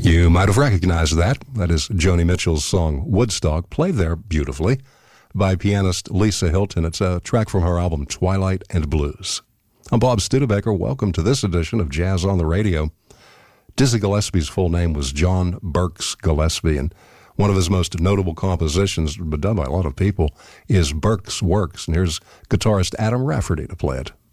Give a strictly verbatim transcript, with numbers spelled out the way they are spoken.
You might have recognized that. That is Joni Mitchell's song Woodstock, played there beautifully by pianist Lisa Hilton. It's a track from her album Twilight and Blues. I'm Bob Studebaker. Welcome to this edition of Jazz on the Radio. Dizzy Gillespie's full name was John Burks Gillespie, and one of his most notable compositions, but done by a lot of people, is Burke's Works. And here's guitarist Adam Rafferty to play it.